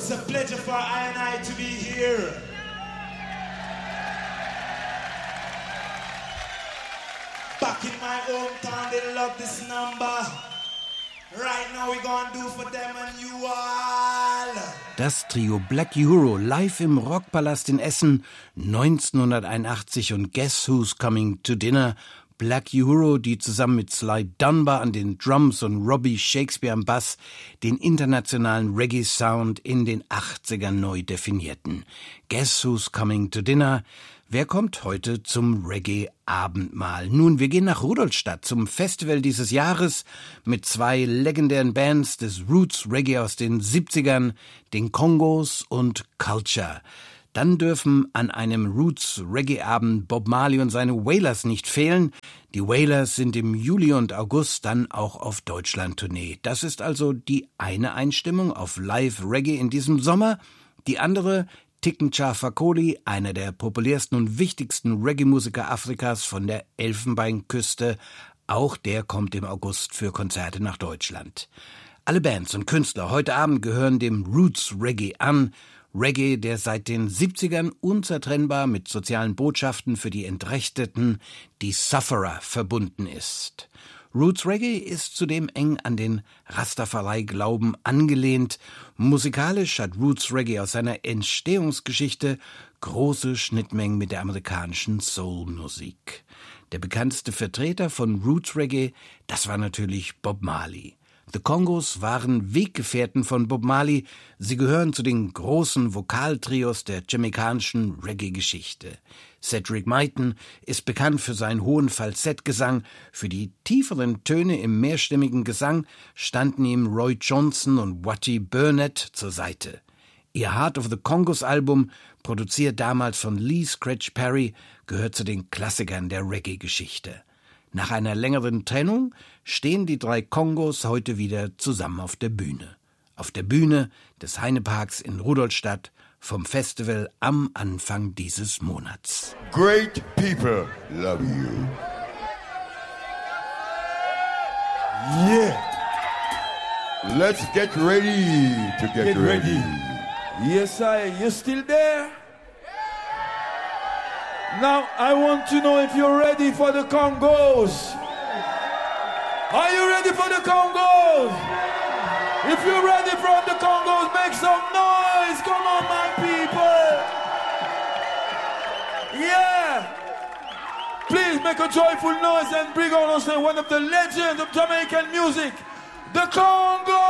It's a pleasure for I and I to be here. Back in my hometown, they love this number. Right now we're gonna do for them and you all. Das Trio Black Euro live im Rockpalast in Essen 1981 und Guess Who's Coming to Dinner? Black Euro, die zusammen mit Sly Dunbar an den Drums und Robbie Shakespeare am Bass den internationalen Reggae-Sound in den 80ern neu definierten. Guess Who's Coming to Dinner? Wer kommt heute zum Reggae-Abendmahl? Nun, wir gehen nach Rudolstadt zum Festival dieses Jahres mit zwei legendären Bands des Roots Reggae aus den 70ern, den Kongos und Culture. Dann dürfen an einem Roots Reggae-Abend Bob Marley und seine Wailers nicht fehlen. Die Wailers sind im Juli und August dann auch auf Deutschland-Tournee. Das ist also die eine Einstimmung auf Live-Reggae in diesem Sommer. Die andere, Tikencha Fakoly, einer der populärsten und wichtigsten Reggae-Musiker Afrikas von der Elfenbeinküste. Auch der kommt im August für Konzerte nach Deutschland. Alle Bands und Künstler heute Abend gehören dem Roots Reggae an. Reggae, der seit den 70ern unzertrennbar mit sozialen Botschaften für die Entrechteten, die Sufferer, verbunden ist. Roots Reggae ist zudem eng an den Rastafari-Glauben angelehnt. Musikalisch hat Roots Reggae aus seiner Entstehungsgeschichte große Schnittmengen mit der amerikanischen Soul-Musik. Der bekannteste Vertreter von Roots Reggae, das war natürlich Bob Marley. The Kongos waren Weggefährten von Bob Marley. Sie gehören zu den großen Vokaltrios der jamaikanischen Reggae-Geschichte. Cedric Myton ist bekannt für seinen hohen Falsettgesang. Für die tieferen Töne im mehrstimmigen Gesang standen ihm Roy Johnson und Wattie Burnett zur Seite. Ihr Heart of the Congos Album, produziert damals von Lee Scratch Perry, gehört zu den Klassikern der Reggae-Geschichte. Nach einer längeren Trennung stehen die drei Kongos heute wieder zusammen auf der Bühne. Auf der Bühne des Heineparks in Rudolstadt vom Festival am Anfang dieses Monats. Great people love you. Yeah. Let's get ready to get ready. Yes, sir. You still there? Now, I want to know if you're ready for the Congos. Are you ready for the Congos? If you're ready for the Congos, make some noise. Come on, my people. Yeah. Please make a joyful noise and bring on us one of the legends of Jamaican music, the Congo.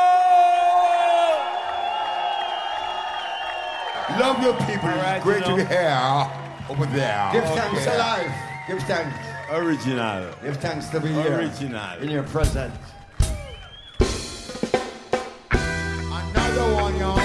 Love your people. It's great to be here. Over there. Give thanks alive. Give thanks. Original. Give thanks to be here. Original. In your presence. Another one, y'all.